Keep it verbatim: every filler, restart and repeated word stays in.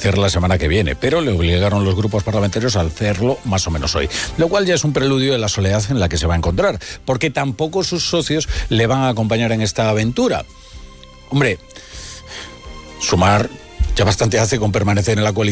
hacer la semana que viene, pero le obligaron los grupos parlamentarios a hacerlo más o menos hoy, lo cual ya es un preludio de la soledad en la que se va a encontrar, porque tampoco sus socios le van a acompañar en esta aventura. Hombre, Sumar ya bastante hace con permanecer en la coalición